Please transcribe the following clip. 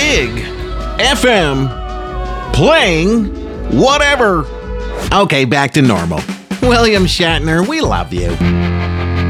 Big FM playing whatever. Okay, back to normal. William Shatner, we love you.